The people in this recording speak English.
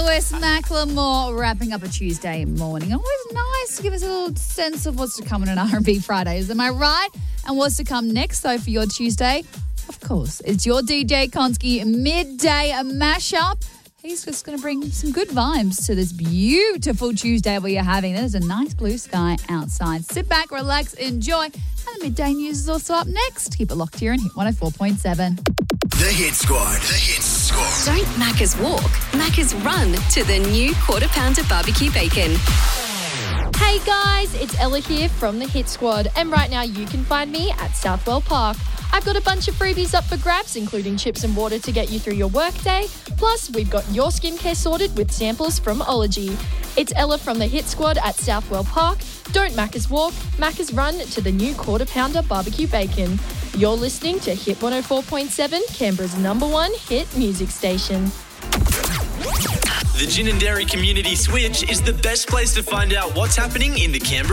Lewis, Macklemore, wrapping up a Tuesday morning. Always nice to give us a little sense of what's to come on an R&B Fridays. Am I right? And what's to come next, though, for your Tuesday? Of course, it's your DJ Konski midday mashup. He's just going to bring some good vibes to this beautiful Tuesday we are having. There's a nice blue sky outside. Sit back, relax, enjoy. And the midday news is also up next. Keep it locked here and hit 104.7. The Hit Squad. The Hit Squad. Don't Macca's walk, Macca's run to the new Quarter Pounder barbecue bacon. Hey guys, it's Ella here from the Hit Squad, and right now you can find me at Southwell Park. I've got a bunch of freebies up for grabs, including chips and water to get you through your workday. Plus, we've got your skincare sorted with samples from Ology. It's Ella from the Hit Squad at Southwell Park. Don't Macca's walk, Macca's run to the new Quarter Pounder barbecue bacon. You're listening to Hit 104.7, Canberra's #1 hit music station. The Gin and Dairy Community Switch is the best place to find out what's happening in the Canberra